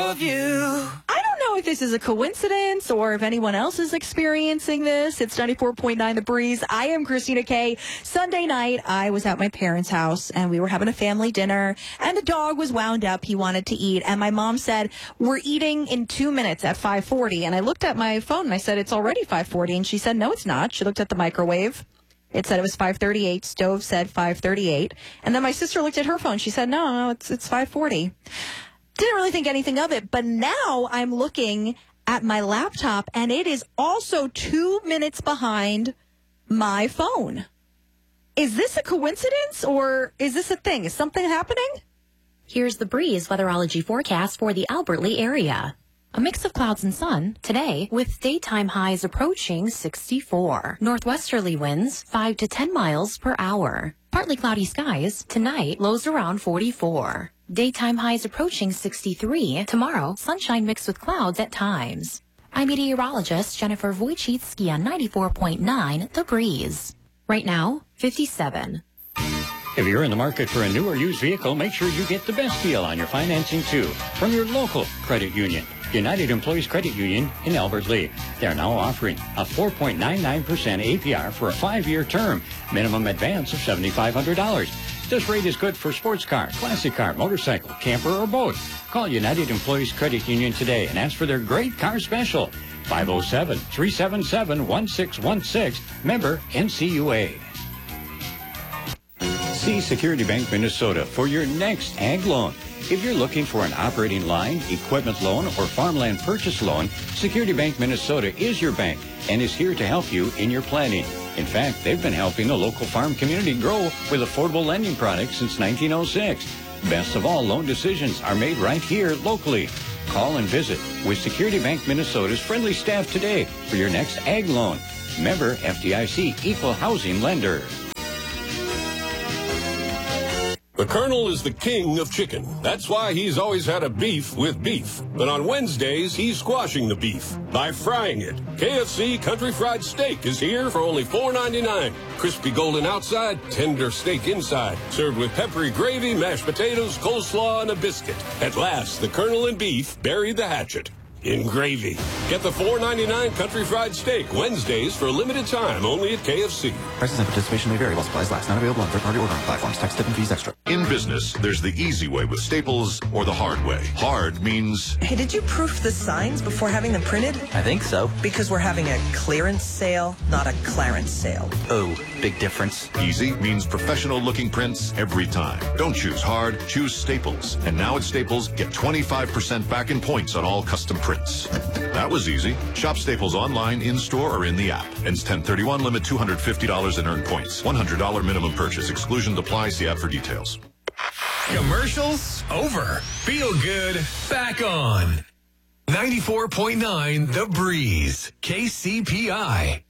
of you. I don't know if this is a coincidence or if anyone else is experiencing this. It's 94.9 The Breeze. I am Christina Kay. Sunday night, I was at my parents' house, and we were having a family dinner, and the dog was wound up. He wanted to eat, and my mom said, we're eating in 2 minutes at 5:40. And I looked at my phone, and I said, it's already 5:40. And she said, no, it's not. She looked at the microwave. It said it was 5:38. Stove said 5:38. And then my sister looked at her phone. She said, no, it's 5:40. Didn't really think anything of it. But now I'm looking at my laptop, and it is also 2 minutes behind my phone. Is this a coincidence, or is this a thing? Is something happening? Here's the Breeze weatherology forecast for the Albert Lee area. A mix of clouds and sun today with daytime highs approaching 64. Northwesterly winds 5 to 10 miles per hour. Partly cloudy skies tonight, lows around 44. Daytime highs approaching 63. Tomorrow, sunshine mixed with clouds at times. I'm meteorologist Jennifer Wojcicki on 94.9 The Breeze. Right now, 57. If you're in the market for a new or used vehicle, make sure you get the best deal on your financing, too, from your local credit union. United Employees Credit Union in Albert Lee. They're now offering a 4.99% APR for a 5-year term. Minimum advance of $7,500. This rate is good for sports car, classic car, motorcycle, camper, or boat. Call United Employees Credit Union today and ask for their great car special. 507-377-1616. Member NCUA. See Security Bank Minnesota for your next ag loan. If you're looking for an operating line, equipment loan, or farmland purchase loan, Security Bank Minnesota is your bank and is here to help you in your planning. In fact, they've been helping the local farm community grow with affordable lending products since 1906. Best of all, loan decisions are made right here locally. Call and visit with Security Bank Minnesota's friendly staff today for your next ag loan. Member FDIC Equal Housing Lender. The Colonel is the king of chicken. That's why he's always had a beef with beef. But on Wednesdays, he's squashing the beef by frying it. KFC Country Fried Steak is here for only $4.99. Crispy golden outside, tender steak inside. Served with peppery gravy, mashed potatoes, coleslaw, and a biscuit. At last, the Colonel and beef bury the hatchet in gravy. Get the $4.99 Country Fried Steak Wednesdays for a limited time only at KFC. Prices and participation may vary while supplies last. Not available on third-party ordering platforms. Tax, tip, and fees extra. In business, there's the easy way with Staples or the hard way. Hard means... Hey, did you proof the signs before having them printed? I think so. Because we're having a clearance sale, not a clarence sale. Oh, big difference. Easy means professional-looking prints every time. Don't choose hard, choose Staples. And now at Staples, get 25% back in points on all custom prints. That was easy. Shop Staples online, in-store, or in the app. Ends 10/31, limit $250 and earn points. $100 minimum purchase. Exclusions apply. See app for details. Commercials over. Feel good back on. 94.9 The Breeze. KCPI.